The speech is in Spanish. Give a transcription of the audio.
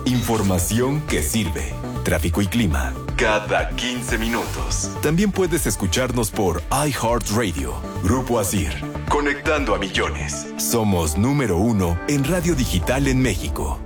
Información que sirve. Tráfico y clima cada 15 minutos. También puedes escucharnos por iHeartRadio. Grupo Asir. Conectando a millones. Somos número 1 en radio digital en México.